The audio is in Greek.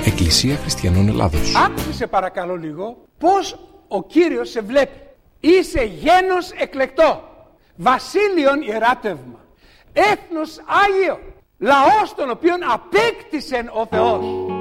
Εκκλησία Χριστιανών Ελλάδος. Άκουσε παρακαλώ λίγο πώς ο Κύριος σε βλέπει. Είσαι γένος εκλεκτό, βασίλειον ιεράτευμα, έθνος Άγιο, λαός τον οποίον απέκτησε ο Θεός.